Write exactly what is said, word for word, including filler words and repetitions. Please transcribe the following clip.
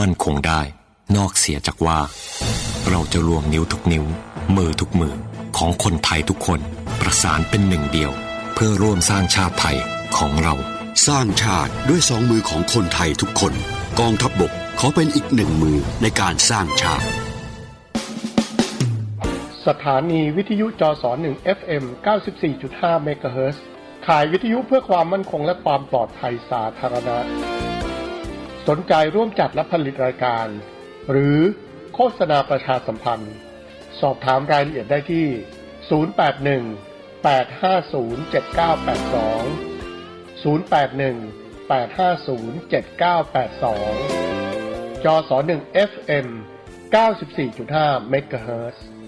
มั่นคงได้นอกเสียจากว่าเราจะรวมนิ้วทุกนิ้วมือทุกมือของคนไทยทุกคนประสานเป็นหนึ่งเดียวเพื่อร่วมสร้างชาติไทยของเราสร้างชาติด้วยสองมือของคนไทยทุกคนกองทัพบกขอเป็นอีกหนึ่งมือในการสร้างชาติสถานีวิทยุจสหนึ่ง เอฟ เอ็ม เก้าสิบสี่จุดห้า เมกะเฮิรตซ์ขายวิทยุเพื่อความมั่นคงและความปลอดภัยสาธารณะสนใจร่วมจัดและผลิตรายการหรือโฆษณาประชาสัมพันธ์สอบถามรายละเอียดได้ที่ศูนย์ แปด หนึ่ง แปด ห้า ศูนย์ เจ็ด เก้า แปด สอง ศูนย์ แปด หนึ่ง แปด ห้า ศูนย์ เจ็ด เก้า แปด สองจสหนึ่ง เอฟ เอ็ม เก้าสิบสี่จุดห้า เมกะเฮิรตซ์